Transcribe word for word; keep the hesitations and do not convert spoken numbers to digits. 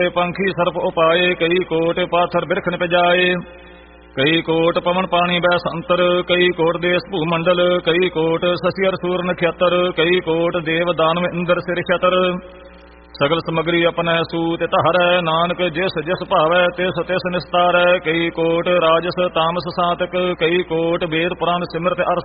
ਪੰਖੀ ਸਰਪ ਉਪਾਏ, ਕਈ ਕੋਟ ਪਾਥਰ ਬਿਰਖ ਨਿਪਜਾਏ। ਕਈ ਕੋਟ ਪਵਨ ਪਾਣੀ ਬੈ ਸੰਤਰ, ਕਈ ਕੋਟ ਦੇਸ ਭੂ ਮੰਡਲ, ਕਈ ਕੋਟ ਸਸੀ ਅਰ ਸੂਰ ਨਖਿਅਤਰ, ਕਈ ਕੋਟ ਦੇਵ ਦਾਨਵ ਇੰਦਰ ਸਿਰ ਛਤਰ। ਸਗਲ ਸਮਗਰੀ ਆਪਣੈ ਸੂਤ ਧਾਰੈ, ਨਾਨਕ ਜਿਸ ਜਿਸ ਭਾਵੈ ਤਿਸ ਤਿਸ ਨਿਸਤਾਰੈ। ਕਈ ਕੋਟ ਰਾਜਸ ਤਾਮਸ ਸਾਤਕ, ਕਈ ਕੋਟ ਵੇਦ ਪੁਰਾਨ ਸਿਮਰਤ ਅਰ